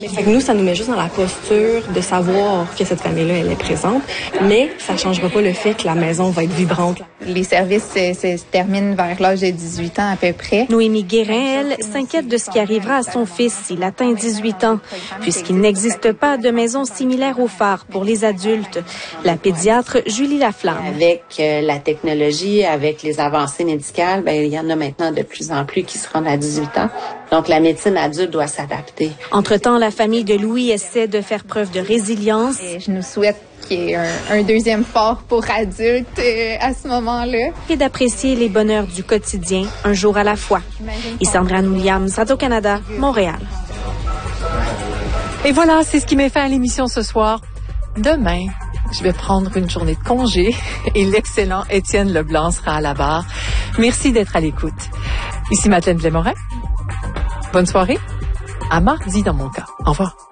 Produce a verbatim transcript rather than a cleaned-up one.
Fait que nous, ça nous met juste dans la posture de savoir que cette famille-là, elle est présente, mais ça changera pas le fait que la maison va être vibrante. Les services se, se, se terminent vers l'âge de dix-huit ans à peu près. Noémie Guérin, elle, s'inquiète de ce qui arrivera à son fils s'il atteint dix-huit ans, puisqu'il n'existe pas de maison similaire au phare pour les adultes. La pédiatre Julie Laflamme. Avec euh, la technologie, avec les avancées médicales, ben il y en a maintenant de plus en plus qui se rendent à dix-huit ans. Donc la médecine adulte doit s'adapter. Entre-temps, la famille de Louis essaie de faire preuve de résilience. Et je nous souhaite qu'il y ait un, un deuxième phare pour adultes euh, à ce moment-là. Et d'apprécier les bonheurs du quotidien, un jour à la fois. Et Sandra Williams, Radio-Canada, Montréal. Et voilà, c'est ce qui met fin à l'émission ce soir. Demain, je vais prendre une journée de congé et l'excellent Étienne Leblanc sera à la barre. Merci d'être à l'écoute. Ici Madeleine Blais-Morin. Bonne soirée. À mardi dans mon cas. Au revoir.